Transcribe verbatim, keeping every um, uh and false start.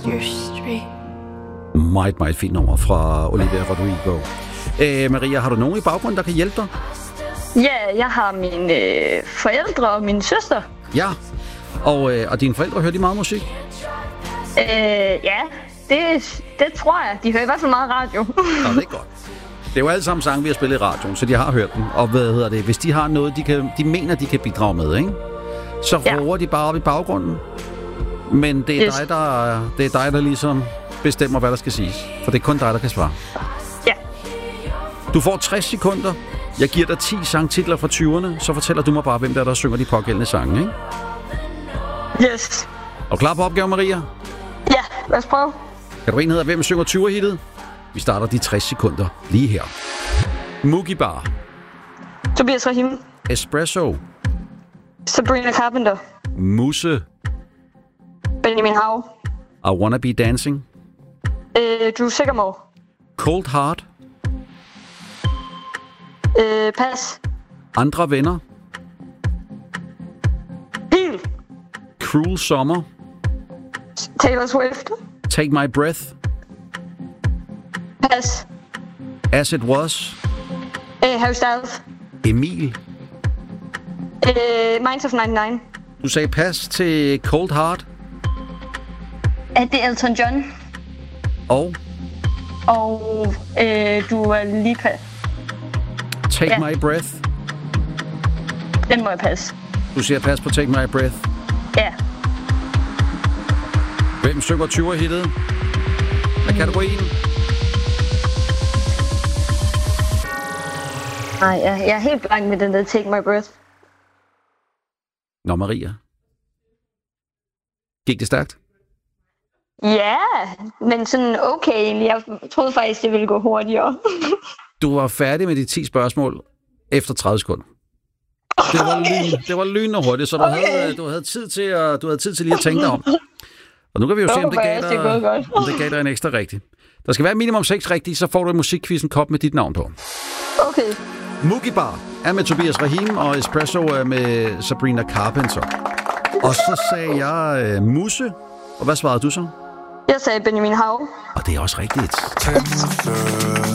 Meget, meget fint nummer fra Olivia Rodrigo. Øh, Maria, har du nogen i baggrunden, der kan hjælpe dig? Ja, jeg har mine øh, forældre og min søster. Ja, og, øh, og dine forældre, hører de meget musik? Øh, ja, det, det tror jeg. De hører i hvert fald meget radio. Nå, det er godt. Det er jo alle sammen sange, vi har spillet i radioen, så de har hørt dem. Og hvad hedder det? Hvis de har noget, de, kan, de mener, de kan bidrage med, ikke? Så råber ja. de bare op i baggrunden. Men det er, yes. dig, der, det er dig, der ligesom bestemmer, hvad der skal siges. For det er kun dig, der kan svare. Ja. Du får tres sekunder. Jeg giver dig ti sangtitler fra tyverne, så fortæller du mig bare, hvem der, der synger de pågældende sange, ikke? Yes. Og klar på opgaven, Maria? Ja, lad os prøve. Kan du en hedder, hvem synger tyver-hittet? Vi starter de tres sekunder lige her. Mookie Bar. Tobias Rahim. Espresso. Sabrina Carpenter. Musse. Benjamin Hav. I Wanna Be Dancing. Øh, Drew Sigamore. Cold Heart. Øh, pas. Andre venner. Pil. Cruel Summer. Taylor Swift. Take My Breath. Pas. As It Was. Øh, Harry Styles. Emil. Øh, Minds of nioghalvfems. Du sagde pas til Cold Heart. Er det Elton John? Og? Og øh, du er lige pas. Take ja. My Breath. Den må jeg passe. Du siger pas på Take My Breath. Ja. Hvem synger tyver-hittet? Hvad kategorien? Nej, jeg, jeg er helt blank med den der Take My Breath. Nå, Maria. Gik det stærkt? Ja, men sådan okay egentlig. Jeg troede faktisk, det ville gå hurtigere. Du var færdig med de ti spørgsmål efter tredive sekunder. Det var lyn, det var lyn og hurtigt, så du, okay. havde, du havde tid til at du havde tid til lige at tænke dig om. Og nu kan vi jo se, om det gav dig, om det gav dig en ekstra rigtig. Der skal være minimum seks rigtige, så får du en musikquizzen kop med dit navn på. Okay. Mookie Bar er med Tobias Rahim, og Espresso er med Sabrina Carpenter. Og så sagde jeg uh, Musse. Og hvad svarede du så? Jeg sagde Benjamin Hav. Og det er også rigtigt.